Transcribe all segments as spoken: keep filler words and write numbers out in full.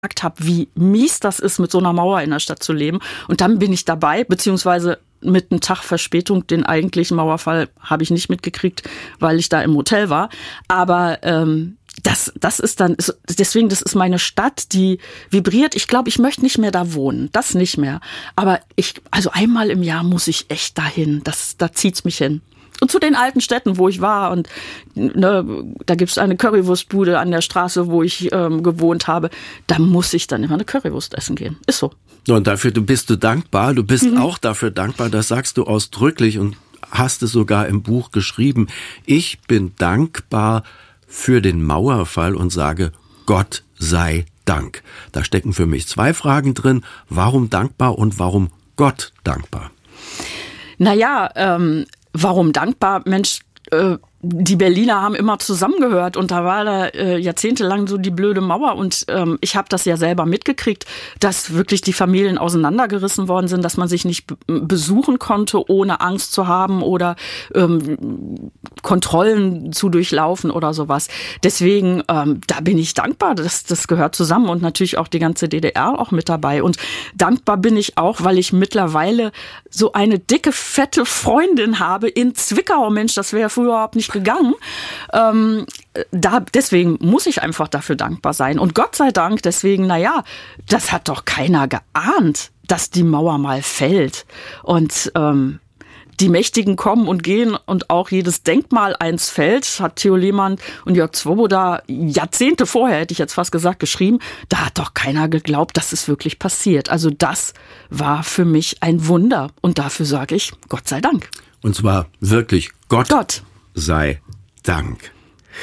habe, wie mies das ist, mit so einer Mauer in der Stadt zu leben. Und dann bin ich dabei, beziehungsweise mit einem Tag Verspätung, den eigentlichen Mauerfall habe ich nicht mitgekriegt, weil ich da im Hotel war. Aber ähm, das, das ist dann, deswegen, das ist meine Stadt, die vibriert. Ich glaube, ich möchte nicht mehr da wohnen, das nicht mehr. Aber ich, also einmal im Jahr muss ich echt dahin, das, da zieht's mich hin. Und zu den alten Städten, wo ich war. Und ne, da gibt's eine Currywurstbude an der Straße, wo ich ähm, gewohnt habe. Da muss ich dann immer eine Currywurst essen gehen. Ist so. Und dafür du bist du dankbar. Du bist mhm. auch dafür dankbar. Das sagst du ausdrücklich und hast es sogar im Buch geschrieben. Ich bin dankbar für den Mauerfall und sage, Gott sei Dank. Da stecken für mich zwei Fragen drin. Warum dankbar und warum Gott dankbar? Naja, ähm, warum dankbar? Mensch, äh, die Berliner haben immer zusammengehört und da war da äh, jahrzehntelang so die blöde Mauer und ähm, ich habe das ja selber mitgekriegt, dass wirklich die Familien auseinandergerissen worden sind, dass man sich nicht b- besuchen konnte, ohne Angst zu haben oder ähm, Kontrollen zu durchlaufen oder sowas. Deswegen, ähm, da bin ich dankbar, das, das gehört zusammen und natürlich auch die ganze D D R auch mit dabei. Und dankbar bin ich auch, weil ich mittlerweile so eine dicke, fette Freundin habe in Zwickau. Mensch, das wäre früher überhaupt nicht gegangen. Ähm, da, deswegen muss ich einfach dafür dankbar sein. Und Gott sei Dank, deswegen, naja, das hat doch keiner geahnt, dass die Mauer mal fällt. Und ähm, die Mächtigen kommen und gehen und auch jedes Denkmal eins fällt, hat Theo Lehmann und Jörg Swoboda Jahrzehnte vorher, hätte ich jetzt fast gesagt, geschrieben. Da hat doch keiner geglaubt, dass es wirklich passiert. Also das war für mich ein Wunder. Und dafür sage ich, Gott sei Dank. Und zwar wirklich Gott. Gott. Sei Dank.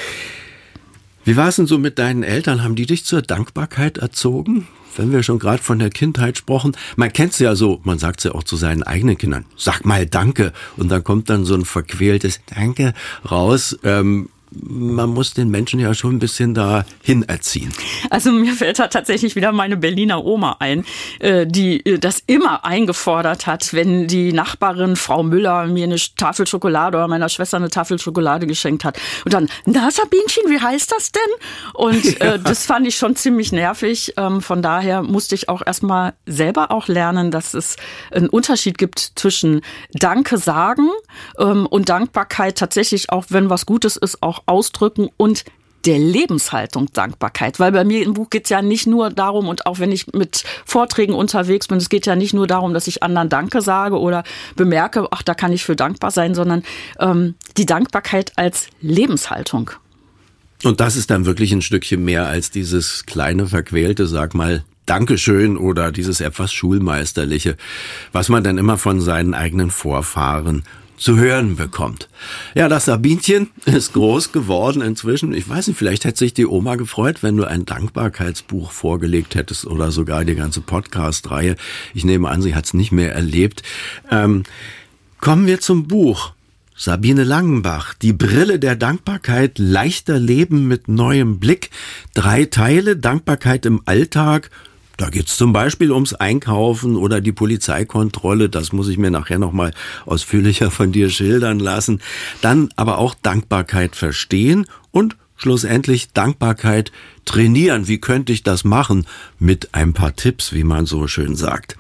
Wie war es denn so mit deinen Eltern? Haben die dich zur Dankbarkeit erzogen? Wenn wir schon gerade von der Kindheit sprechen, man kennt es ja so, man sagt es ja auch zu seinen eigenen Kindern, sag mal Danke. Und dann kommt dann so ein verquältes Danke raus. Ähm, man muss den Menschen ja schon ein bisschen dahin erziehen. Also mir fällt da tatsächlich wieder meine Berliner Oma ein, die das immer eingefordert hat, wenn die Nachbarin Frau Müller mir eine Tafel Schokolade oder meiner Schwester eine Tafel Schokolade geschenkt hat. Und dann, na Sabinchen, wie heißt das denn? Und ja. äh, das fand ich schon ziemlich nervig. Ähm, von daher musste ich auch erstmal selber auch lernen, dass es einen Unterschied gibt zwischen Danke sagen ähm, und Dankbarkeit tatsächlich auch, wenn was Gutes ist, auch ausdrücken und der Lebenshaltung Dankbarkeit. Weil bei mir im Buch geht es ja nicht nur darum, und auch wenn ich mit Vorträgen unterwegs bin, es geht ja nicht nur darum, dass ich anderen Danke sage oder bemerke, ach, da kann ich für dankbar sein, sondern ähm, die Dankbarkeit als Lebenshaltung. Und das ist dann wirklich ein Stückchen mehr als dieses kleine, verquälte, sag mal, Dankeschön oder dieses etwas Schulmeisterliche, was man dann immer von seinen eigenen Vorfahren zu hören bekommt. Ja, das Sabinchen ist groß geworden inzwischen. Ich weiß nicht, vielleicht hätte sich die Oma gefreut, wenn du ein Dankbarkeitsbuch vorgelegt hättest oder sogar die ganze Podcast-Reihe. Ich nehme an, sie hat es nicht mehr erlebt. Ähm, kommen wir zum Buch. Sabine Langenbach, die Brille der Dankbarkeit, leichter Leben mit neuem Blick. Drei Teile, Dankbarkeit im Alltag. Da geht's zum Beispiel ums Einkaufen oder die Polizeikontrolle. Das muss ich mir nachher nochmal ausführlicher von dir schildern lassen. Dann aber auch Dankbarkeit verstehen und schlussendlich Dankbarkeit trainieren. Wie könnte ich das machen? Mit ein paar Tipps, wie man so schön sagt.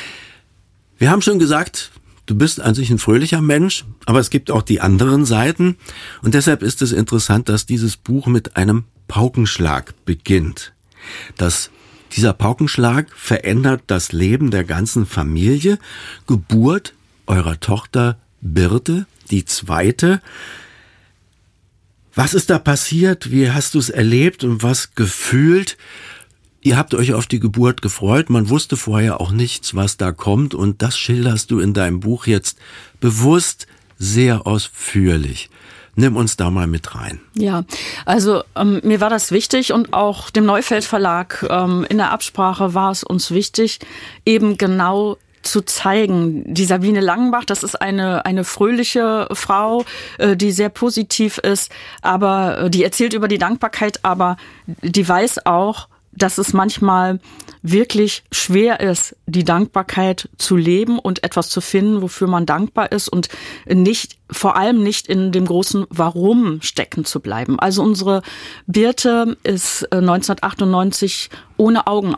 Wir haben schon gesagt, du bist an sich ein fröhlicher Mensch, aber es gibt auch die anderen Seiten. Und deshalb ist es interessant, dass dieses Buch mit einem Paukenschlag beginnt. Das Dieser Paukenschlag verändert das Leben der ganzen Familie. Geburt eurer Tochter Birte, die zweite. Was ist da passiert? Wie hast du es erlebt und was gefühlt? Ihr habt euch auf die Geburt gefreut. Man wusste vorher auch nichts, was da kommt. Und das schilderst du in deinem Buch jetzt bewusst sehr ausführlich. Nimm uns da mal mit rein. Ja, also ähm, mir war das wichtig und auch dem Neufeld Verlag ähm, in der Absprache war es uns wichtig, eben genau zu zeigen. Die Sabine Langenbach, das ist eine eine fröhliche Frau, äh, die sehr positiv ist, aber äh, die erzählt über die Dankbarkeit, aber die weiß auch, dass es manchmal wirklich schwer ist, die Dankbarkeit zu leben und etwas zu finden, wofür man dankbar ist und nicht, vor allem nicht in dem großen Warum stecken zu bleiben. Also unsere Birte ist neunzehnhundertachtundneunzig ohne Augen